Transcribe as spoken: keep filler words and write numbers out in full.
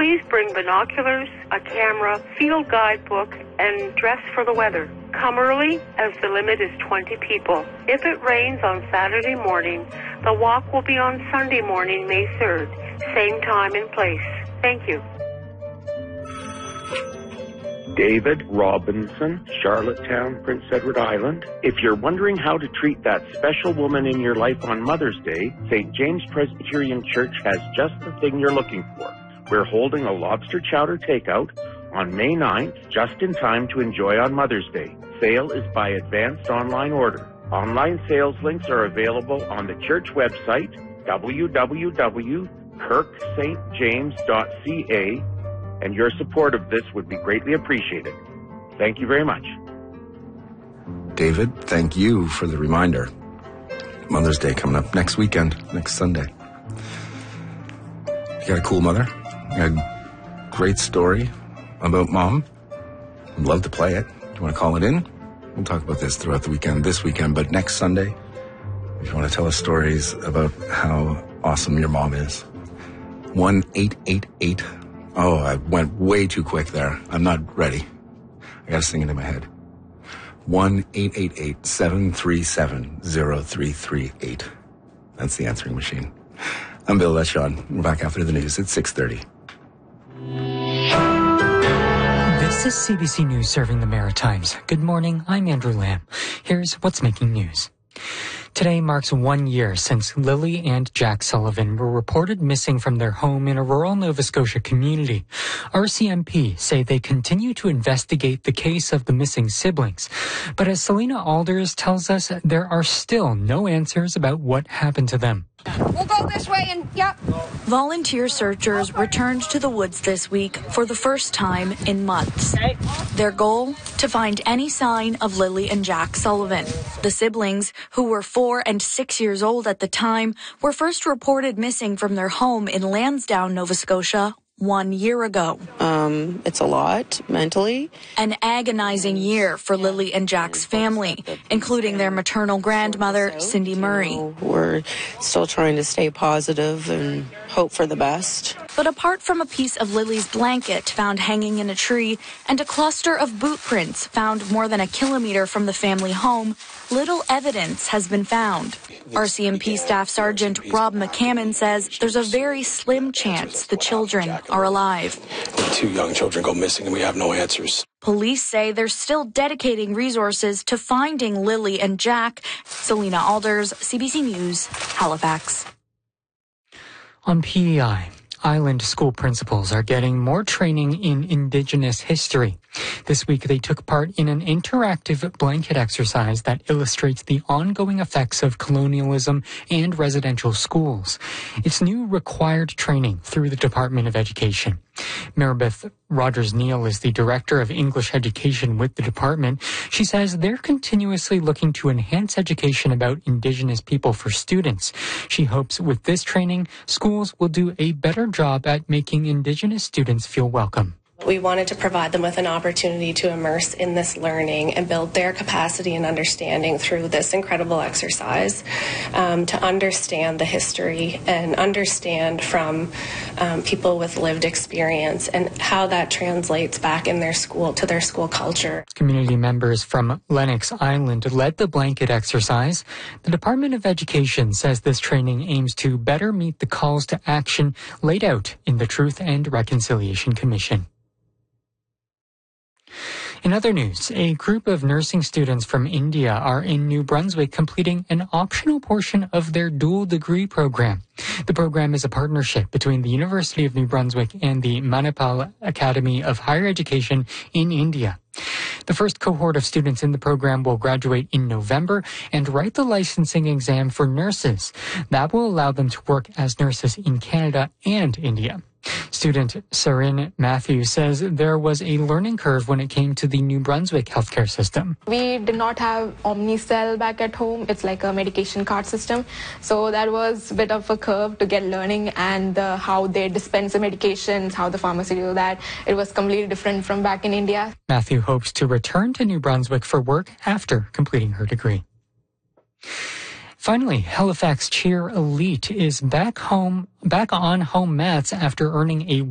Please bring binoculars, a camera, field guidebook, and dress for the weather. Come early, as the limit is twenty people. If it rains on Saturday morning, the walk will be on Sunday morning, May third. Same time and place. Thank you. David Robinson, Charlottetown, Prince Edward Island. If you're wondering how to treat that special woman in your life on Mother's Day, Saint James Presbyterian Church has just the thing you're looking for. We're holding a lobster chowder takeout on May ninth, just in time to enjoy on Mother's Day. Sale is by advanced online order. Online sales links are available on the church website, w w w dot kirk st james dot c a, and your support of this would be greatly appreciated. Thank you very much. David, thank you for the reminder. Mother's Day coming up next weekend, next Sunday. You got a cool mother? You got a great story about mom? I'd love to play it. Do you want to call it in? We'll talk about this throughout the weekend, this weekend, but next Sunday, if you want to tell us stories about how awesome your mom is. one eight eight eight Oh, I went way too quick there. I'm not ready. I got to sing it in my head. one eight eight eight seven three seven zero three three eight That's the answering machine. I'm Bill Lechon. We're back after the news at six thirty. This is C B C News serving the Maritimes. Good morning, I'm Andrew Lamb. Here's what's making news. Today marks one year since Lily and Jack Sullivan were reported missing from their home in a rural Nova Scotia community. R C M P say they continue to investigate the case of the missing siblings. But as Selena Alders tells us, there are still no answers about what happened to them. We'll go this way and, yep. Volunteer searchers returned to the woods this week for the first time in months. Their goal? To find any sign of Lily and Jack Sullivan. The siblings, who were four and six years old at the time, were first reported missing from their home in Lansdowne, Nova Scotia, one year ago. Um, it's a lot mentally. An agonizing year for Lily and Jack's family, including their maternal grandmother, Cindy Murray. We're still trying to stay positive and hope for the best. But apart from a piece of Lily's blanket found hanging in a tree and a cluster of boot prints found more than a kilometer from the family home, little evidence has been found. R C M P Staff Sergeant Rob McCammon says there's a very slim chance the children are alive. Two young children go missing and we have no answers. Police say they're still dedicating resources to finding Lily and Jack. Selena Alders, C B C News, Halifax. On P E I, island school principals are getting more training in Indigenous history. This week, they took part in an interactive blanket exercise that illustrates the ongoing effects of colonialism and residential schools. It's new required training through the Department of Education. Maribeth Rogers-Neal is the Director of English Education with the department. She says they're continuously looking to enhance education about Indigenous people for students. She hopes with this training, schools will do a better job at making Indigenous students feel welcome. We wanted to provide them with an opportunity to immerse in this learning and build their capacity and understanding through this incredible exercise, um, to understand the history and understand from um, people with lived experience and how that translates back in their school to their school culture. Community members from Lennox Island led the blanket exercise. The Department of Education says this training aims to better meet the calls to action laid out in the Truth and Reconciliation Commission. In other news, a group of nursing students from India are in New Brunswick completing an optional portion of their dual degree program. The program is a partnership between the University of New Brunswick and the Manipal Academy of Higher Education in India. The first cohort of students in the program will graduate in November and write the licensing exam for nurses. That will allow them to work as nurses in Canada and India. Student Sarin Matthews says there was a learning curve when it came to the New Brunswick healthcare system. We did not have Omnicell back at home. It's like a medication card system. So that was a bit of a curve to get learning, and uh, how they dispense the medications, how the pharmacy do that. It was completely different from back in India. Matthew hopes to return to New Brunswick for work after completing her degree. Finally, Halifax cheer elite is back home, back on home mats after earning a